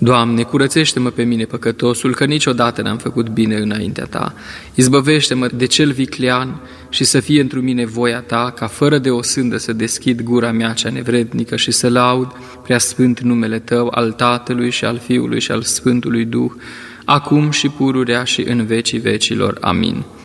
Doamne, curățește-mă pe mine păcătosul, că niciodată n-am făcut bine înaintea Ta. Izbăvește-mă de cel viclean și să fie întru mine voia Ta, ca fără de o sândă să deschid gura mea cea nevrednică și să laud prea sfânt numele Tău, al Tatălui și al Fiului și al Sfântului Duh, acum și pururea și în vecii vecilor. Amin.